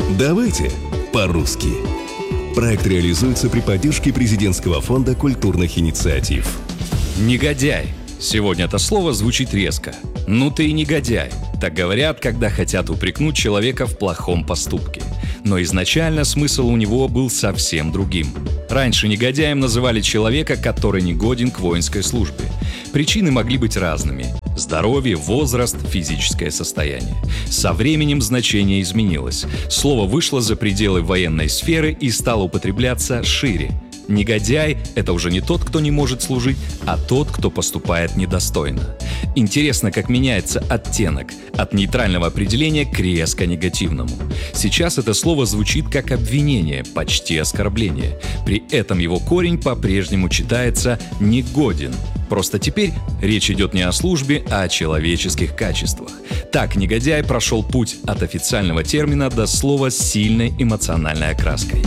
Давайте по-русски. Проект реализуется при поддержке Президентского фонда культурных инициатив. Негодяй. Сегодня это слово звучит резко. Ну ты и негодяй. Так говорят, когда хотят упрекнуть человека в плохом поступке. Но изначально смысл у него был совсем другим. Раньше негодяем называли человека, который не годен к воинской службе. Причины могли быть разными. Здоровье, возраст, физическое состояние. Со временем значение изменилось. Слово вышло за пределы военной сферы и стало употребляться шире. Негодяй – это уже не тот, кто не может служить, а тот, кто поступает недостойно. Интересно, как меняется оттенок от нейтрального определения к резко негативному. Сейчас это слово звучит как обвинение, почти оскорбление. При этом его корень по-прежнему читается «негоден». Просто теперь речь идет не о службе, а о человеческих качествах. Так негодяй прошел путь от официального термина до слова с сильной эмоциональной окраской.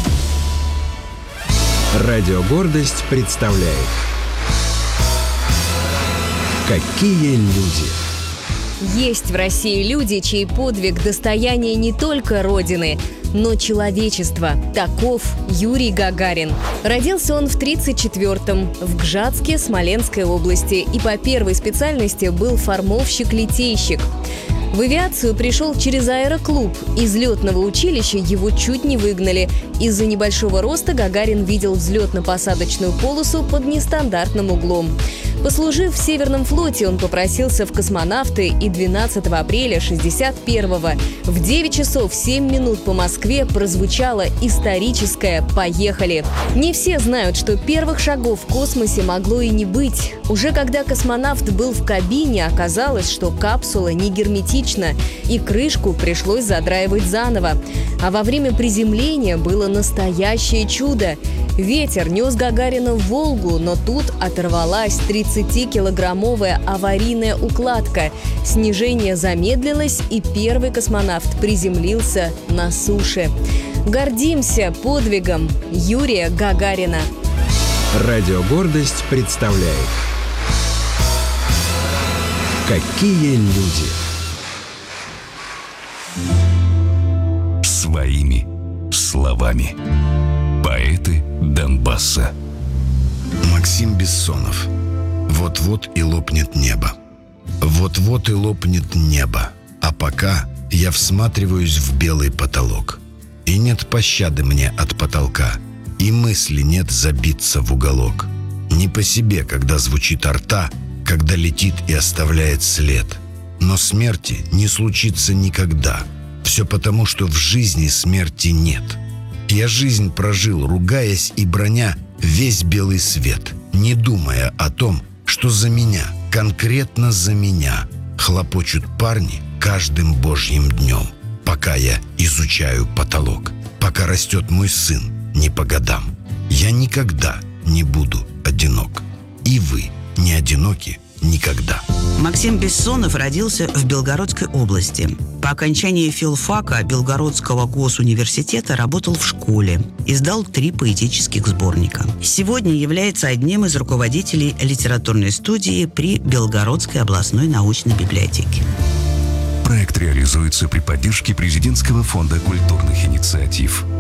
Радио «Гордость» представляет «Какие люди». Есть в России люди, чей подвиг – достояние не только Родины, но человечества. Таков Юрий Гагарин. Родился он в 1934-м в Гжатске Смоленской области и по первой специальности был формовщик-литейщик. В авиацию пришел через аэроклуб. Из летного училища его чуть не выгнали. Из-за небольшого роста Гагарин видел взлетно-посадочную полосу под нестандартным углом. Послужив в Северном флоте, он попросился в космонавты, и 12 апреля 1961-го в 9 часов 7 минут по Москве прозвучало историческое «Поехали!». Не все знают, что первых шагов в космосе могло и не быть. Уже когда космонавт был в кабине, оказалось, что капсула не герметична, и крышку пришлось задраивать заново. А во время приземления было настоящее чудо. Ветер нес Гагарина в Волгу, но тут оторвалась 30-килограммовая аварийная укладка. Снижение замедлилось, и первый космонавт приземлился на суше. Гордимся подвигом Юрия Гагарина. Радио «Гордость» представляет «Какие люди». Своими словами. Поэты Донбасса. Максим Бессонов. Вот-вот и лопнет небо. Вот-вот и лопнет небо. А пока я всматриваюсь в белый потолок. И нет пощады мне от потолка. И мысли нет забиться в уголок. Не по себе, когда звучит арта, когда летит и оставляет след. Но смерти не случится никогда. Все потому, что в жизни смерти нет. Я жизнь прожил, ругаясь и броня весь белый свет, не думая о том, что за меня, конкретно за меня, хлопочут парни каждым божьим днем, пока я изучаю потолок, пока растет мой сын не по годам. Я никогда не буду одинок. И вы не одиноки никогда. Максим Бессонов родился в Белгородской области. По окончании филфака Белгородского госуниверситета работал в школе. Издал 3 поэтических сборника. Сегодня является одним из руководителей литературной студии при Белгородской областной научной библиотеке. Проект реализуется при поддержке Президентского фонда культурных инициатив.